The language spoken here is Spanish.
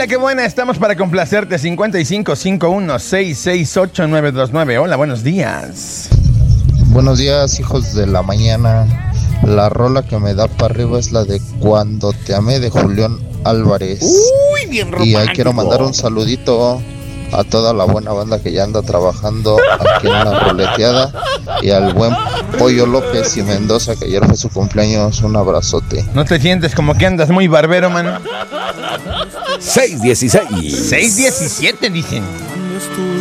Hola, qué buena, estamos para complacerte. 5551668929. Hola, buenos días. Buenos días, hijos de la mañana. La rola que me da para arriba es la de Cuando te amé, de Julián Álvarez. Uy, bien romántico. Y ahí quiero mandar un saludito a toda la buena banda que ya anda trabajando aquí en la roleteada, y al buen Pollo López y Mendoza, que ayer fue su cumpleaños. Un abrazote. ¿No te sientes como que andas muy barbero, mano? 6:16. 6:17 dicen.